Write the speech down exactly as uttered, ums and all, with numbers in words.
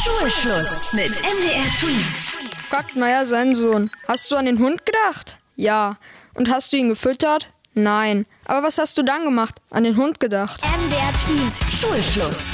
Schulschluss mit M D R Tweens. Fragt Maya seinen Sohn. Hast du an den Hund gedacht? Ja. Und hast du ihn gefüttert? Nein. Aber was hast du dann gemacht? An den Hund gedacht. M D R Tweens. Schulschluss.